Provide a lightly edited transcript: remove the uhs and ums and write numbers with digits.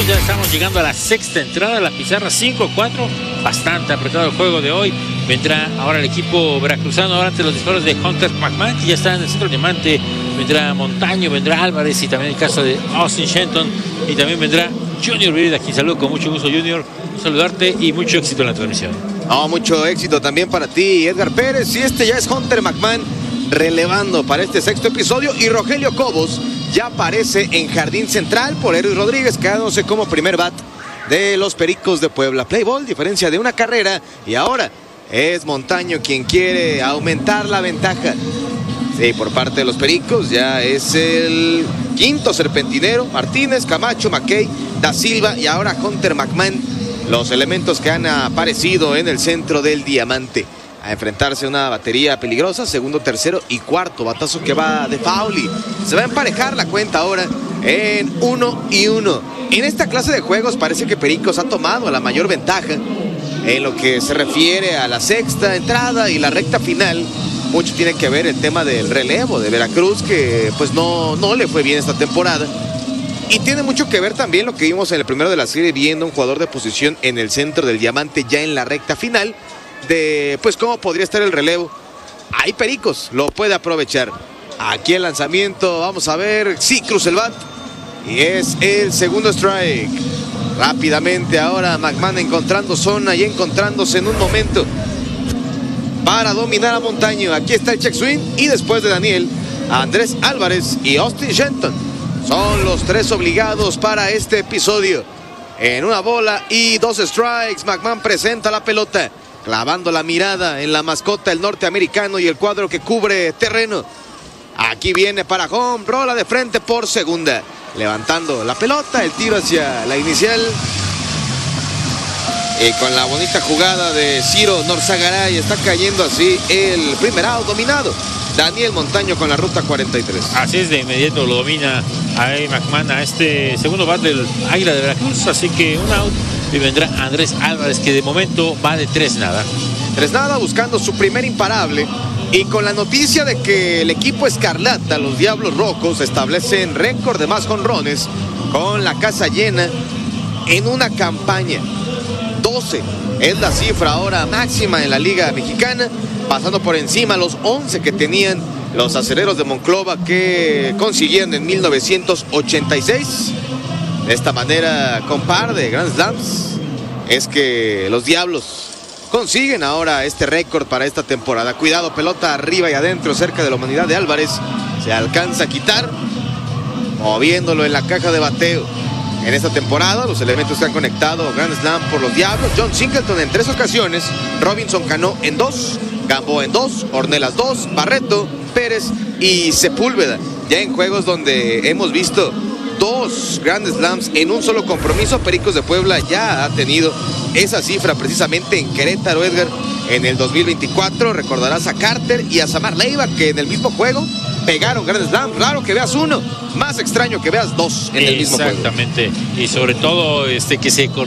Veracruz. Ya estamos llegando a la sexta entrada, la pizarra 5-4. Bastante apretado el juego de hoy. Vendrá ahora el equipo veracruzano ahora ante los disparos de Hunter McMahon, que ya está en el centro diamante. Vendrá Montaño, vendrá Álvarez y también el caso de Austin Shenton. Y también vendrá Junior Virida, quien saludo con mucho gusto, Junior. Saludarte y mucho éxito en la transmisión. Mucho éxito también para ti, Edgar Pérez. Y este ya es Hunter McMahon relevando para este sexto episodio. Y Rogelio Cobos ya aparece en jardín central por Eruy Rodríguez, quedándose como primer bat de los Pericos de Puebla. Play ball, diferencia de una carrera. Y ahora es Montaño quien quiere aumentar la ventaja. Sí, por parte de los Pericos ya es el quinto serpentinero. Martínez, Camacho, McKay, Da Silva y ahora Hunter McMahon, los elementos que han aparecido en el centro del diamante. A enfrentarse a una batería peligrosa, segundo, tercero y cuarto batazo que va de foul. Se va a emparejar la cuenta ahora en 1-1. En esta clase de juegos parece que Pericos ha tomado la mayor ventaja en lo que se refiere a la sexta entrada y la recta final. Mucho tiene que ver el tema del relevo de Veracruz, que pues no le fue bien esta temporada. Y tiene mucho que ver también lo que vimos en el primero de la serie, viendo un jugador de posición en el centro del diamante ya en la recta final, de pues cómo podría estar el relevo. Ahí Pericos lo puede aprovechar. Aquí el lanzamiento, vamos a ver, sí, cruza el bat y es el segundo strike. Rápidamente ahora McMahon encontrando zona y encontrándose en un momento para dominar a Montaño. Aquí está el check swing y después de Daniel, Andrés Álvarez y Austin Shenton son los tres obligados para este episodio. En una bola y 2 strikes, McMahon presenta la pelota, clavando la mirada en la mascota, el norteamericano y el cuadro que cubre terreno. Aquí viene para home, rola de frente por segunda, levantando la pelota, el tiro hacia la inicial. Y con la bonita jugada de Ciro Norzagaray está cayendo así el primer out dominado. Daniel Montaño con la ruta 43. Así es, de inmediato lo domina ahí McMahon a este segundo bat del Águila de Veracruz. Así que un out y vendrá Andrés Álvarez, que de momento va de 3-0. 3-0 buscando su primer imparable. Y con la noticia de que el equipo escarlata, los Diablos Rojos, establecen récord de más jonrones con la casa llena en una campaña. 12 es la cifra ahora máxima en la Liga Mexicana, pasando por encima los 11 que tenían los Acereros de Monclova, que consiguieron en 1986. De esta manera, con par de Grand Slams, es que los Diablos consiguen ahora este récord para esta temporada. Cuidado, pelota arriba y adentro, cerca de la humanidad de Álvarez. Se alcanza a quitar, moviéndolo en la caja de bateo. En esta temporada, los elementos que han conectado Grand Slam por los Diablos: John Singleton en 3 ocasiones, Robinson Cano en 2, Gamboa en 2, Ornelas 2, Barreto, Pérez y Sepúlveda. Ya en juegos donde hemos visto 2 Grand Slams en un solo compromiso, Pericos de Puebla ya ha tenido esa cifra precisamente en Querétaro, Edgar, en el 2024. Recordarás a Carter y a Samar Leiva, que en el mismo juego pegaron Grand Slam. Raro que veas uno, más extraño que veas 2 en el mismo juego. Exactamente, y sobre todo que se